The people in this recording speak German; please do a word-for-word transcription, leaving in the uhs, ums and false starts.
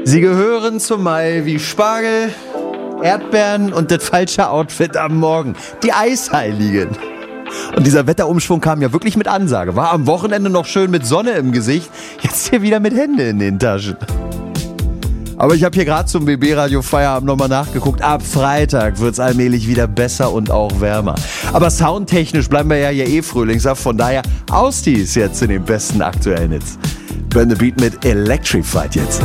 Sie gehören zum Mai wie Spargel, Erdbeeren und das falsche Outfit am Morgen. Die Eisheiligen. Und dieser Wetterumschwung kam ja wirklich mit Ansage. War am Wochenende noch schön mit Sonne im Gesicht, jetzt hier wieder mit Hände in den Taschen. Aber ich habe hier gerade zum B B-Radio Feierabend nochmal nachgeguckt. Ab Freitag wird's allmählich wieder besser und auch wärmer. Aber soundtechnisch bleiben wir ja hier eh frühlingshaft. Von daher Austies jetzt in den besten aktuellen Hits. Burn the Beat mit Electrified jetzt.